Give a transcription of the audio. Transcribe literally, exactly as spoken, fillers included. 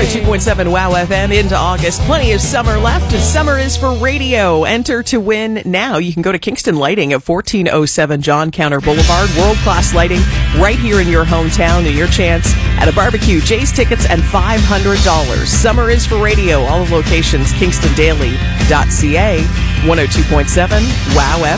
two point seven Wow F M into August. Plenty of summer left. Summer is for radio. Enter to win now. You can go to Kingston Lighting at fourteen oh seven John Counter Boulevard. World-class lighting right here in your hometown. And your chance at a barbecue, Jay's tickets, and five hundred dollars. Summer is for radio. All the locations, kingston daily dot c a. one oh two point seven Wow F M.